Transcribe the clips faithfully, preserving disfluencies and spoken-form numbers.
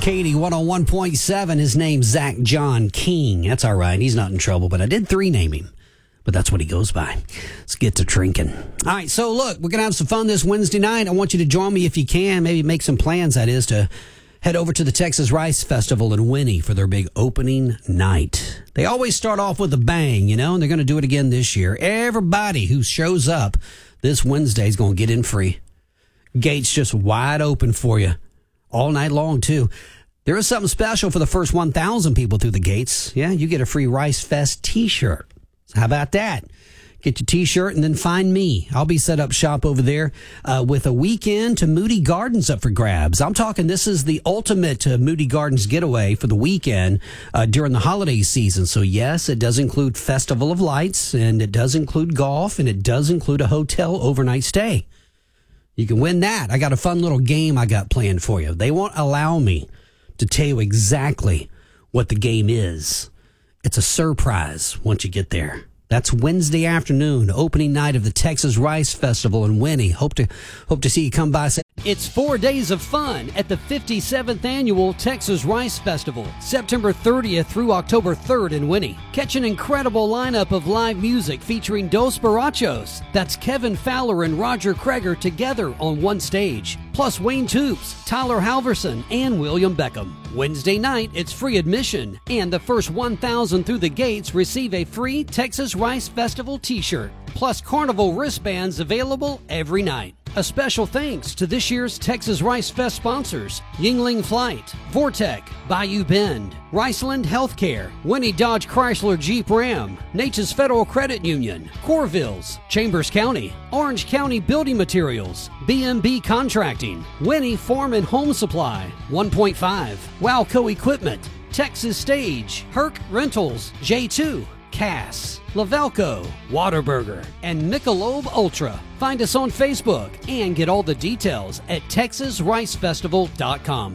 Katie one oh one point seven. His name's Zach John King. That's all right. He's not in trouble, but I did three name him. But that's what he goes by. Let's get to drinking. All right, so look, we're going to have some fun this Wednesday night. I want you to join me if you can. Maybe make some plans, that is, to head over to the Texas Rice Festival in Winnie for their big opening night. They always start off with a bang, you know, and they're going to do it again this year. Everybody who shows up this Wednesday is going to get in free. Gates just wide open for you all night long, too. There is something special for the first one thousand people through the gates. Yeah, you get a free Rice Fest t-shirt. So how about that? Get your t-shirt and then find me. I'll be set up shop over there uh, with a weekend to Moody Gardens up for grabs. I'm talking this is the ultimate uh, Moody Gardens getaway for the weekend uh, during the holiday season. So, yes, it does include Festival of Lights, and it does include golf, and it does include a hotel overnight stay. You can win that. I got a fun little game I got planned for you. They won't allow me to tell you exactly what the game is. It's a surprise once you get there. That's Wednesday afternoon, opening night of the Texas Rice Festival in Winnie. Hope to hope to see you come by. It's four days of fun at the fifty-seventh Annual Texas Rice Festival, September thirtieth through October third in Winnie. Catch an incredible lineup of live music featuring Dos Barachos. That's Kevin Fowler and Roger Kreger together on one stage. Plus Wayne Toops, Tyler Halverson, and William Beckham. Wednesday night, it's free admission, and the first one thousand through the gates receive a free Texas Rice Festival t-shirt, plus Carnival wristbands available every night. A special thanks to this year's Texas Rice Fest sponsors: Yingling Flight, Vortec, Bayou Bend, Riceland Healthcare, Winnie Dodge Chrysler Jeep Ram, Natchez Federal Credit Union, Corvilles, Chambers County, Orange County Building Materials, B and B Contracting, Winnie Farm and Home Supply, one point five, Wowco Equipment, Texas Stage, Herc Rentals, J two, Cass, Lavelco, Waterburger, and Michelob Ultra. Find us on Facebook and get all the details at texas rice festival dot com.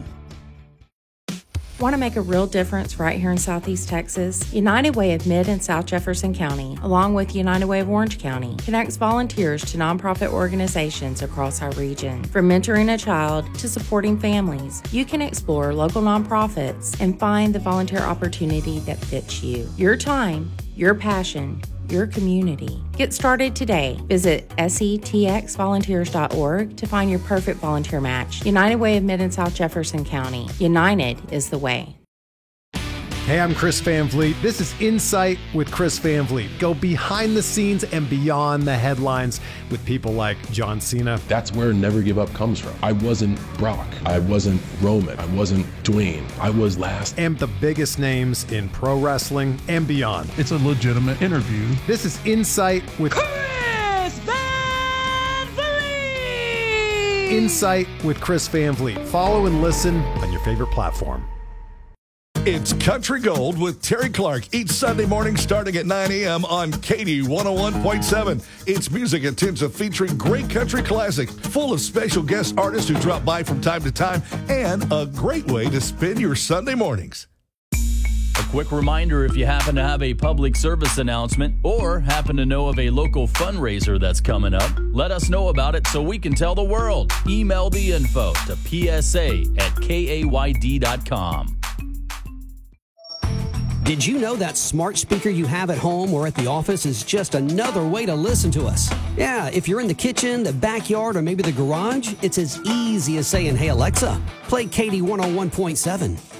Want to make a real difference right here in Southeast Texas? United Way of Mid and South Jefferson County, along with United Way of Orange County, connects volunteers to nonprofit organizations across our region. From mentoring a child to supporting families, you can explore local nonprofits and find the volunteer opportunity that fits you. Your time, your passion, your community. Get started today. Visit S E T X volunteers dot org to find your perfect volunteer match. United Way of Mid and South Jefferson County. United is the way. Hey, I'm Chris Van Vliet. This is Insight with Chris Van Vliet. Go behind the scenes and beyond the headlines with people like John Cena. That's where Never Give Up comes from. I wasn't Brock. I wasn't Roman. I wasn't Dwayne. I was last. And the biggest names in pro wrestling and beyond. It's a legitimate interview. This is Insight with Chris Van Vliet. Insight with Chris Van Vliet. Follow and listen on your favorite platform. It's Country Gold with Terry Clark each Sunday morning starting at nine a.m. on Katie one oh one point seven. It's music intensive featuring great country classics, full of special guest artists who drop by from time to time, and a great way to spend your Sunday mornings. A quick reminder, if you happen to have a public service announcement or happen to know of a local fundraiser that's coming up, let us know about it so we can tell the world. Email the info to p s a at k a y d dot com. Did you know that smart speaker you have at home or at the office is just another way to listen to us? Yeah, if you're in the kitchen, the backyard, or maybe the garage, it's as easy as saying, "Hey Alexa, play Katie one oh one point seven."